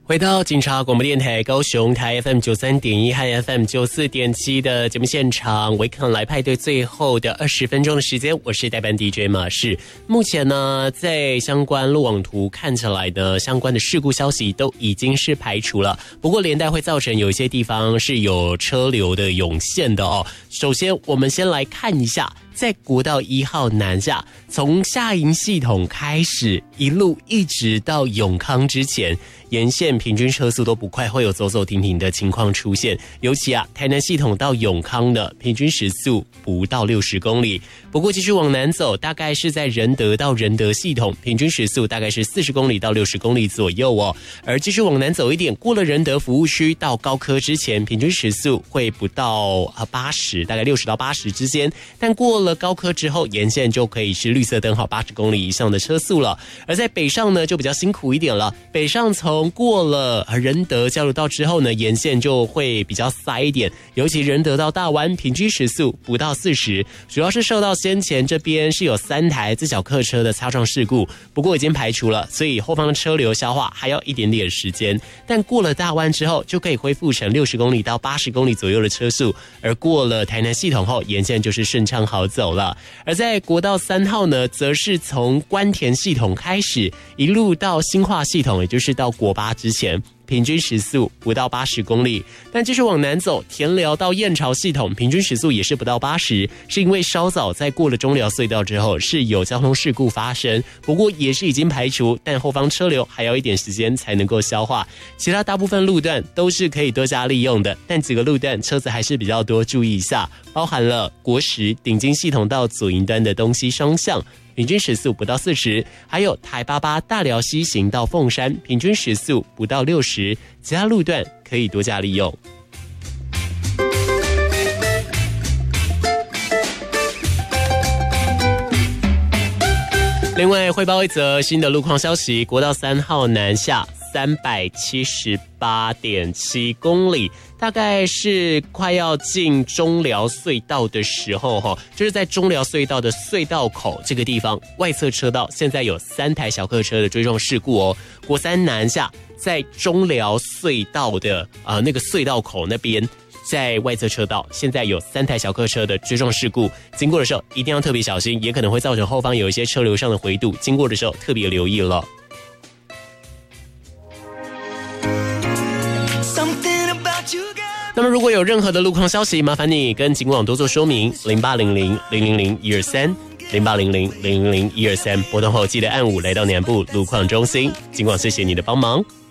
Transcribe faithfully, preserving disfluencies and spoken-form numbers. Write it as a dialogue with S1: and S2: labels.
S1: 回到警察广播电台高雄台 F M 九三点一和 F M 九四点七的节目现场，维康来派对最后的二十分钟的时间，我是代班 D J 马士。目前呢，在相关路网图看起来呢，相关的事故消息都已经是排除了，不过连带会造成有一些地方是有车流的涌现的哦。首先，我们先来看一下。在国道一号南下，从下营系统开始，一路一直到永康之前，沿线平均车速都不快，会有走走停停的情况出现。尤其啊，台南系统到永康的平均时速不到六十公里。不过继续往南走，大概是在仁德到仁德系统，平均时速大概是四十公里到六十公里左右哦。而继续往南走一点，过了仁德服务区到高科之前，平均时速会不到啊八十，大概六十到八十之间。但过了高科之后，沿线就可以是绿色灯号八十公里以上的车速了。而在北上呢，就比较辛苦一点了。北上从过了仁德交流道之后呢，沿线就会比较塞一点，尤其仁德到大湾，平均时速不到四十，主要是受到先前这边是有三台自小客车的擦撞事故，不过已经排除了，所以后方的车流消化还要一点点时间。但过了大湾之后，就可以恢复成六十公里到八十公里左右的车速，而过了台南系统后，沿线就是顺畅好走了。而在国道三号呢，则是从关田系统开始，一路到新化系统，也就是到国八之前，平均时速不到八十公里。但继续往南走，田寮到燕巢系统，平均时速也是不到八十，是因为稍早在过了中寮隧道之后是有交通事故发生，不过也是已经排除，但后方车流还要一点时间才能够消化。其他大部分路段都是可以多加利用的，但几个路段车子还是比较多，注意一下，包含了国十顶金系统到左营端的东西双向，平均时速不到四十，还有台八八大寮西行到凤山，平均时速不到六十，其他路段可以多加利用。另外汇报一则新的路况消息，国道三号南下三百七十八点七公里，大概是快要进中寮隧道的时候，就是在中寮隧道的隧道口这个地方，外侧车道现在有三台小客车的追撞事故哦。国三南下，在中寮隧道的呃那个隧道口那边，在外侧车道现在有三台小客车的追撞事故，经过的时候一定要特别小心，也可能会造成后方有一些车流上的回堵，经过的时候特别留意了。那么如果有任何的路况消息，麻烦你跟警广多做说明，零八零零零零零一二三，零八零零零零零一二三，拨通后记得按五来到南部路况中心，警广谢谢你的帮忙。